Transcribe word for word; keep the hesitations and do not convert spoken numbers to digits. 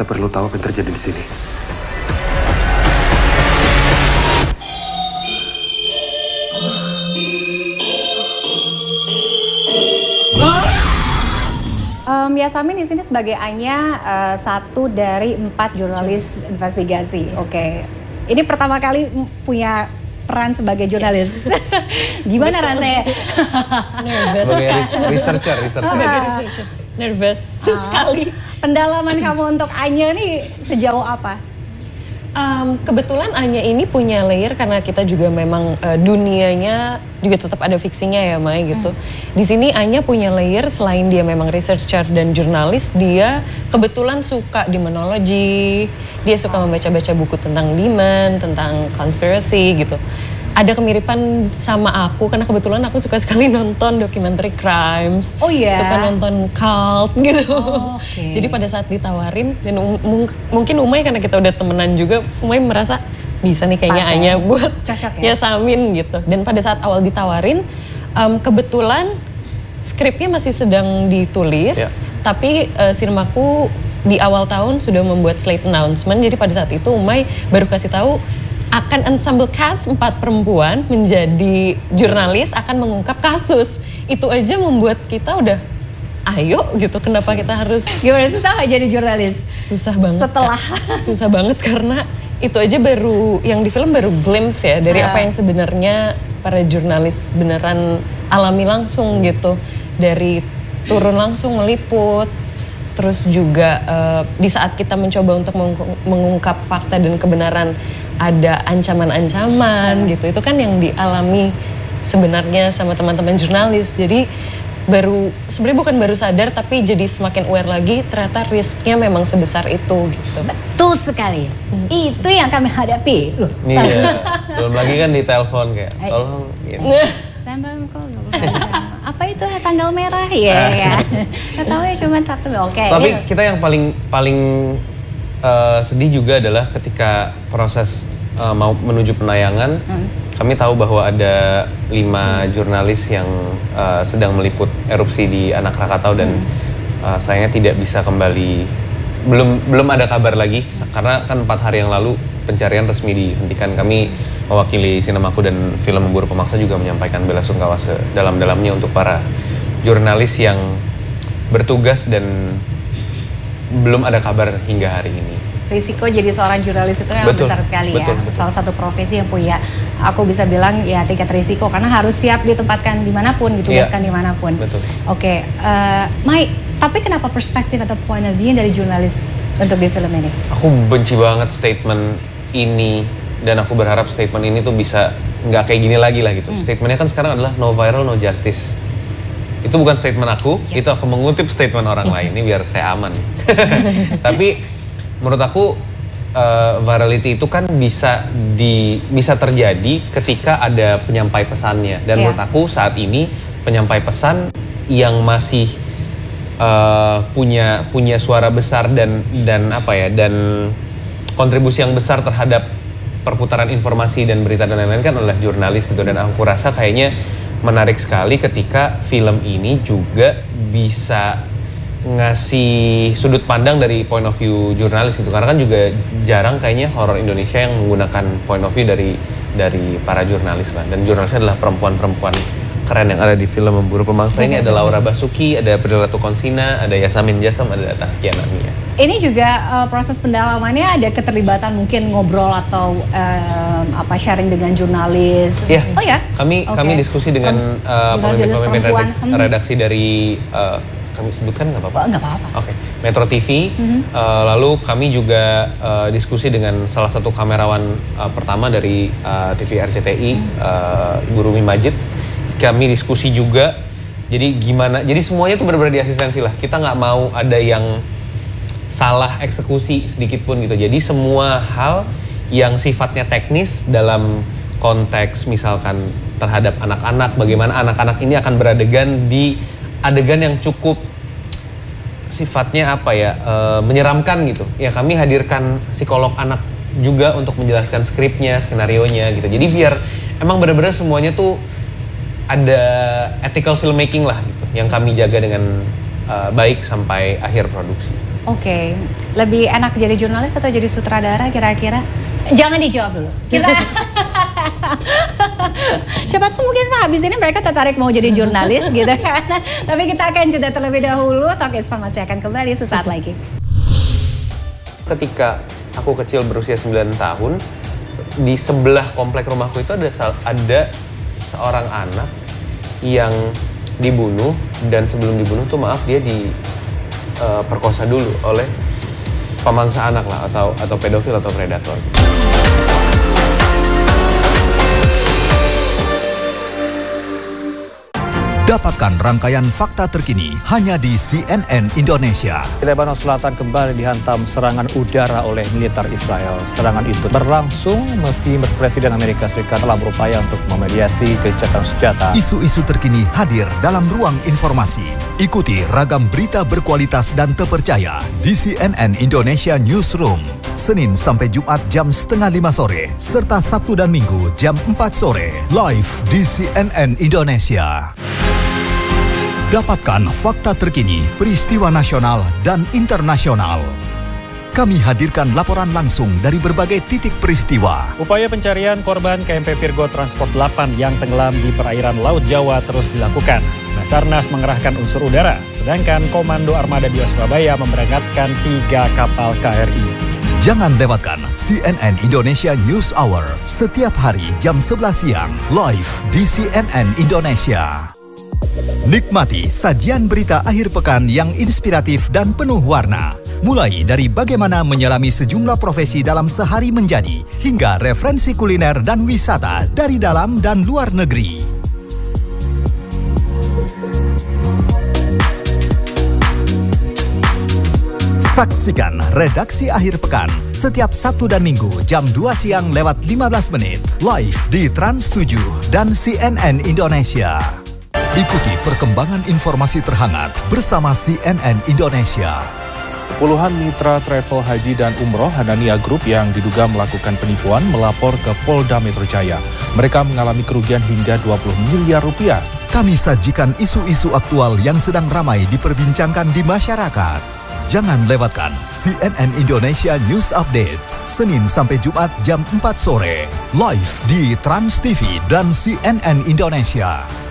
Kita perlu tahu apa yang terjadi di sini. Um, Yasamin di sini sebagai Anya, uh, satu dari empat jurnalis investigasi. Oke, okay. Ini pertama kali punya peran sebagai jurnalis. Yes. Gimana Betul. rasanya? Nervous. Sebagai researcher, researcher. Sebagai researcher. Nervous uh, sekali. Pendalaman kamu untuk Anya nih sejauh apa? Um, kebetulan Anya ini punya layer karena kita juga memang uh, dunianya juga tetap ada fiksinya ya Mai gitu. Hmm. Di sini Anya punya layer selain dia memang researcher dan jurnalis, dia kebetulan suka demonology, dia suka membaca-baca buku tentang demon, tentang conspiracy gitu. Ada kemiripan sama aku karena kebetulan aku suka sekali nonton dokumenter crimes, oh, yeah. suka nonton cult gitu. Oh, okay. Jadi pada saat ditawarin dan um, mungkin Umay karena kita udah temenan juga, Umay merasa bisa nih kayaknya Anya buat cocok ya? Yasamin gitu. Dan pada saat awal ditawarin, um, kebetulan skripnya masih sedang ditulis, yeah. tapi uh, Sinemaku di awal tahun sudah membuat slate announcement. Jadi pada saat itu Umay baru kasih tahu akan ensemble cast empat perempuan menjadi jurnalis akan mengungkap kasus. Itu aja membuat kita udah ayo gitu, kenapa kita harus... Gimana, susah gak jadi jurnalis? Susah banget. Setelah? Kak. Susah banget karena itu aja baru, yang di film baru glimpse ya dari uh. apa yang sebenarnya para jurnalis beneran alami langsung gitu. Dari turun langsung meliput, terus juga uh, di saat kita mencoba untuk mengungkap fakta dan kebenaran ada ancaman-ancaman gitu, itu kan yang dialami sebenarnya sama teman-teman jurnalis. Jadi baru, sebenarnya bukan baru sadar tapi jadi semakin aware lagi ternyata risknya memang sebesar itu gitu. Betul sekali, hmm. itu yang kami hadapi. Loh. Nih ya, belum lagi kan di telepon kayak, tolong gitu. Apa itu tanggal merah ya? Ya. Nggak tahu ya cuma Sabtu. Oke. Okay. Tapi kita yang paling paling uh, sedih juga adalah ketika proses uh, mau menuju penayangan, hmm. kami tahu bahwa ada lima hmm. jurnalis yang uh, sedang meliput erupsi di Anak Krakatau dan hmm. uh, sayangnya tidak bisa kembali. Belum belum ada kabar lagi karena kan empat hari yang lalu pencarian resmi dihentikan. Kami mewakili Sinemaku dan Film Memburu Pemaksa juga menyampaikan bela sungkawa sedalam-dalamnya untuk para jurnalis yang bertugas dan belum ada kabar hingga hari ini. Risiko jadi seorang jurnalis itu memang betul, besar sekali betul, ya. Betul. Salah satu profesi yang punya, aku bisa bilang ya tingkat risiko karena harus siap ditempatkan dimanapun, ditugaskan ya, dimanapun. Betul. Oke, uh, Mai, tapi kenapa perspektif atau point of view dari jurnalis untuk di film ini? Aku benci banget statement ini dan aku berharap statement ini tuh bisa nggak kayak gini lagi lah gitu. Hmm. Statementnya kan sekarang adalah no viral, no justice. Itu bukan statement aku, yes. itu aku mengutip statement orang lain ini biar saya aman. Tapi menurut aku uh, virality itu kan bisa di bisa terjadi ketika ada penyampai pesannya dan yeah. menurut aku saat ini penyampai pesan yang masih uh, punya punya suara besar dan dan apa ya dan kontribusi yang besar terhadap perputaran informasi dan berita dan lain-lain kan adalah jurnalis gitu, dan aku rasa kayaknya menarik sekali ketika film ini juga bisa ngasih sudut pandang dari point of view jurnalis gitu, karena kan juga jarang kayaknya horor Indonesia yang menggunakan point of view dari dari para jurnalis lah, dan jurnalisnya adalah perempuan-perempuan keren yang ada di Film Memburu Pemaksa ini. Ada Laura Basuki, ada Prilly Latuconsina, ada Yasamin Jasam, ada Taskia Namia. Ini juga uh, proses pendalamannya ada keterlibatan mungkin ngobrol atau uh, apa sharing dengan jurnalis. Iya. Oh ya. Kami okay. kami diskusi dengan uh, pemimpin-pemimpin redak redaksi dari uh, kami sebutkan nggak apa-apa? Nggak apa-apa. Oke. Okay. Metro T V. Mm-hmm. uh, lalu kami juga uh, diskusi dengan salah satu kamerawan uh, pertama dari uh, T V R C T I, mm-hmm. uh, Ibu Rumi Majid. Kami diskusi juga. Jadi gimana? Jadi semuanya tuh benar-benar diasistensi lah. Kita nggak mau ada yang salah eksekusi sedikit pun gitu. Jadi semua hal yang sifatnya teknis dalam konteks misalkan terhadap anak-anak, bagaimana anak-anak ini akan beradegan di adegan yang cukup sifatnya apa ya, e, menyeramkan gitu. Ya kami hadirkan psikolog anak juga untuk menjelaskan skripnya, skenarionya gitu. Jadi biar emang benar-benar semuanya tuh ada ethical filmmaking lah gitu, yang kami jaga dengan uh, baik sampai akhir produksi. Oke, lebih enak jadi jurnalis atau jadi sutradara kira-kira? Jangan dijawab dulu. Kita siapa tuh mungkin habis ini mereka tertarik mau jadi jurnalis gitu kan. Tapi kita akan jeda terlebih dahulu. Talk Ispa masih akan kembali sesaat lagi. Ketika aku kecil berusia sembilan tahun, di sebelah komplek rumahku itu ada ada seorang anak yang dibunuh, dan sebelum dibunuh tuh maaf dia diperkosa uh, dulu oleh pemangsa anak lah, atau atau pedofil atau predator. Dapatkan rangkaian fakta terkini hanya di C N N Indonesia. Lebanon Selatan kembali dihantam serangan udara oleh militer Israel. Serangan itu berlangsung meski Presiden Amerika Serikat telah berupaya untuk memediasi gencatan senjata. Isu-isu terkini hadir dalam ruang informasi. Ikuti ragam berita berkualitas dan terpercaya di C N N Indonesia Newsroom. Senin sampai Jumat jam setengah lima sore, serta Sabtu dan Minggu jam empat sore. Live di C N N Indonesia. Dapatkan fakta terkini, peristiwa nasional dan internasional. Kami hadirkan laporan langsung dari berbagai titik peristiwa. Upaya pencarian korban K M P Virgo Transport delapan yang tenggelam di perairan Laut Jawa terus dilakukan. Basarnas mengerahkan unsur udara, sedangkan Komando Armada dua Surabaya memberangkatkan tiga kapal K R I. Jangan lewatkan C N N Indonesia News Hour setiap hari jam sebelas siang, live di C N N Indonesia. Nikmati sajian berita akhir pekan yang inspiratif dan penuh warna. Mulai dari bagaimana menyelami sejumlah profesi dalam sehari menjadi, hingga referensi kuliner dan wisata dari dalam dan luar negeri. Saksikan Redaksi Akhir Pekan setiap Sabtu dan Minggu jam dua siang lewat lima belas menit. Live di Trans tujuh dan C N N Indonesia. Ikuti perkembangan informasi terhangat bersama C N N Indonesia. Puluhan mitra travel haji dan umroh Hanania Group yang diduga melakukan penipuan melapor ke Polda Metro Jaya. Mereka mengalami kerugian hingga dua puluh miliar rupiah. Kami sajikan isu-isu aktual yang sedang ramai diperbincangkan di masyarakat. Jangan lewatkan C N N Indonesia News Update, Senin sampai Jumat jam empat sore. Live di Trans T V dan C N N Indonesia.